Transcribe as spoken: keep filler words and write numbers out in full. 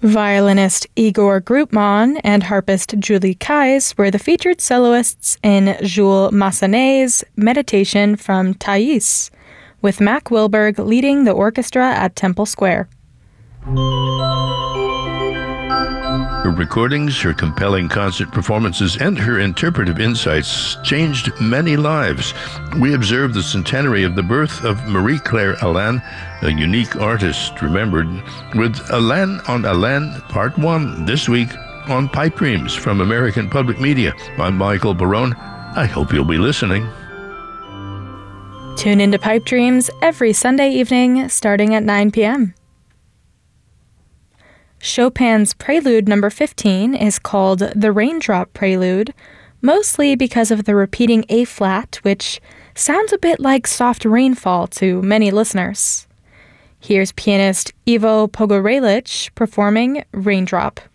Violinist Igor Groupman and harpist Julie Kais were the featured soloists in Jules Massenet's Meditation from Thais, with Mac Wilberg leading the orchestra at Temple Square. Her recordings, her compelling concert performances, and her interpretive insights changed many lives. We observed the centenary of the birth of Marie-Claire Alain, a unique artist remembered, with Alain on Alain Part one this week on Pipe Dreams from American Public Media. I'm Michael Barone. I hope you'll be listening. Tune into Pipe Dreams every Sunday evening starting at nine p.m. Chopin's Prelude number fifteen is called the Raindrop Prelude, mostly because of the repeating A-flat, which sounds a bit like soft rainfall to many listeners. Here's pianist Ivo Pogorelic performing Raindrop.